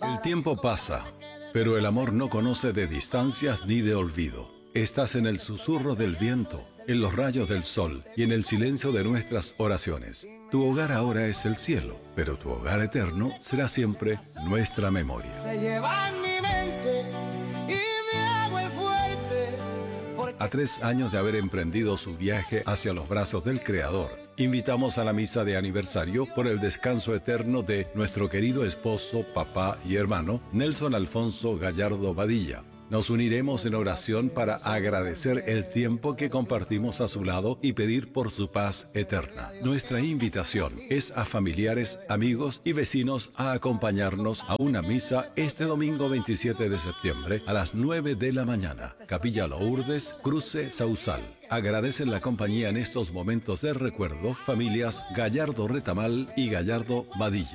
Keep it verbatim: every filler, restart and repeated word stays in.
El tiempo pasa, pero el amor no conoce de distancias ni de olvido. Estás en el susurro del viento, en los rayos del sol y en el silencio de nuestras oraciones. Tu hogar ahora es el cielo, pero tu hogar eterno será siempre nuestra memoria. Se lleva en mi mente y me hago el fuerte. A tres años de haber emprendido su viaje hacia los brazos del Creador, invitamos a la misa de aniversario por el descanso eterno de nuestro querido esposo, papá y hermano, Nelson Alfonso Gallardo Badilla. Nos uniremos en oración para agradecer el tiempo que compartimos a su lado y pedir por su paz eterna. Nuestra invitación es a familiares, amigos y vecinos a acompañarnos a una misa este domingo veintisiete de septiembre a las nueve de la mañana. Capilla Lourdes, Cruce Sausal. Agradecen la compañía en estos momentos de recuerdo familias Gallardo Retamal y Gallardo Badilla.